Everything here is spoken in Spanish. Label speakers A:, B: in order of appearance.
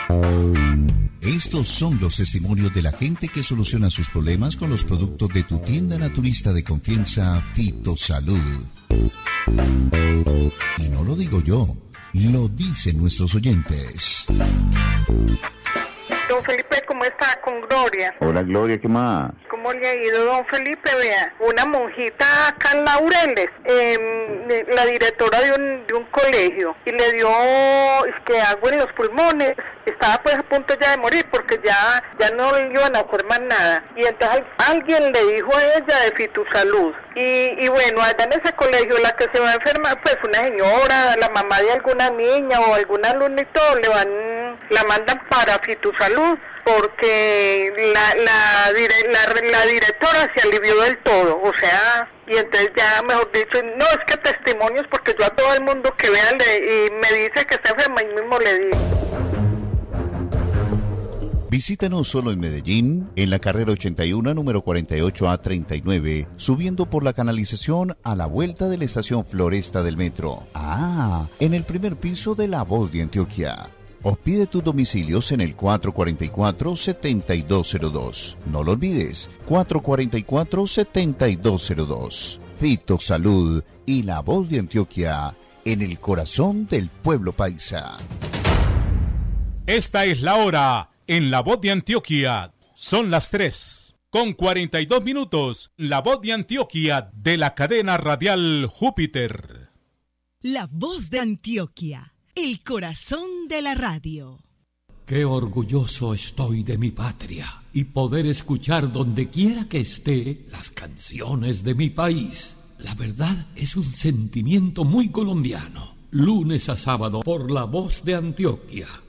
A: Estos son los testimonios de la gente que soluciona sus problemas con los productos de tu tienda naturista de confianza, Fitosalud. Y no lo digo yo, lo dicen nuestros oyentes.
B: Don Felipe, ¿cómo está? Con Gloria.
C: Hola, Gloria, ¿qué más?
B: ¿Cómo le ha ido, don Felipe? Vea, una monjita acá en Laureles, la directora de un colegio, y le dio agua en los pulmones. Estaba pues a punto ya de morir porque ya no le iban a hacer más nada. Y entonces alguien le dijo a ella de Fitosalud. Y bueno, allá en ese colegio la que se va a enfermar, pues una señora, la mamá de alguna niña o algún alumno y todo, la mandan para Fitosalud porque la directora se alivió del todo, o sea, y entonces ya mejor dicho, no es que testimonios, porque yo a todo el mundo que vea y me dice que está enferma y mismo le digo.
A: Visítanos solo en Medellín, en la carrera 81, número 48A39, subiendo por la canalización a la vuelta de la estación Floresta del metro. En el primer piso de La Voz de Antioquia. O pide tus domicilios en el 444-7202. No lo olvides, 444-7202. Fitosalud y La Voz de Antioquia, en el corazón del pueblo paisa.
D: Esta es la hora en La Voz de Antioquia. Son las 3:42. La Voz de Antioquia de la cadena radial Júpiter.
E: La Voz de Antioquia. El corazón de la radio.
F: Qué orgulloso estoy de mi patria y poder escuchar donde quiera que esté las canciones de mi país. La verdad es un sentimiento muy colombiano. Lunes a sábado por La Voz de Antioquia.